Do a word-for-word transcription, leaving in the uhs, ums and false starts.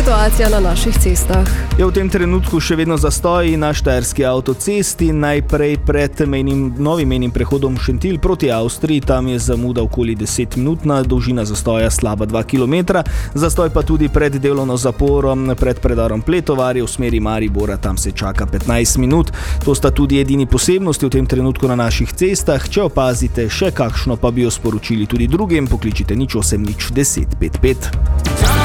situacija na naših cestah. Je v tem trenutku še vedno zastoji na štajerski avtocesti, najprej pred mejnim, novim mejnim prehodom Šentilj proti Avstriji, tam je zamuda okoli desetminutna, dolžina zastoja slaba dva kilometra, zastoj pa tudi pred delovno zaporo pred predarom Pletovarje v smeri Maribora, tam se čaka petnajst minut. To sta tudi edini posebnosti v tem trenutku na naših cestah. Če opazite še kakšno, pa bi jo sporočili tudi drugim, pokličite nič osem nič deset pet pet.